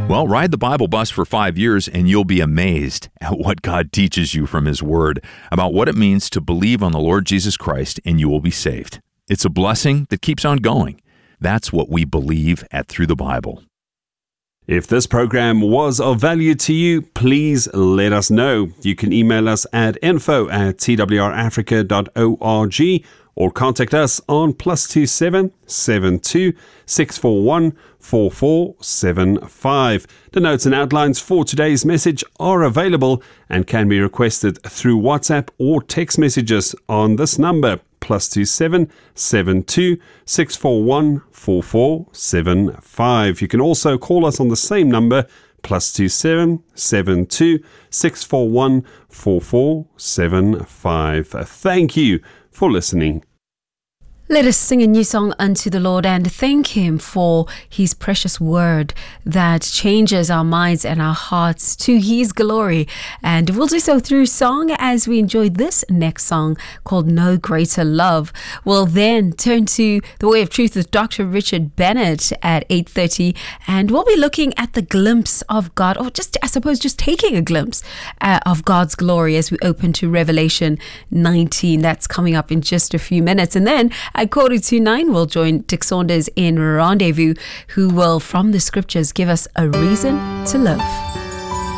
Well, ride the Bible bus for 5 years and you'll be amazed at what God teaches you from His Word about what it means to believe on the Lord Jesus Christ and you will be saved. It's a blessing that keeps on going. That's what we believe at Through the Bible. If this program was of value to you, please let us know. You can email us at info@twrafrica.org or contact us on +27 72 641 4475. The notes and outlines for today's message are available and can be requested through WhatsApp or text messages on this number, +27 72 641 4475. You can also call us on the same number, +27 72 641 4475. Thank you for listening. Let us sing a new song unto the Lord and thank Him for His precious word that changes our minds and our hearts to His glory. And we'll do so through song as we enjoy this next song called No Greater Love. We'll then turn to The Way of Truth with Dr. Richard Bennett at 8:30, and we'll be looking at the glimpse of God, or just, I suppose, just taking a glimpse of God's glory as we open to Revelation 19. That's coming up in just a few minutes. And then at 9:45, we'll join Dick Saunders in Rendezvous, who will, from the scriptures, give us a reason to live.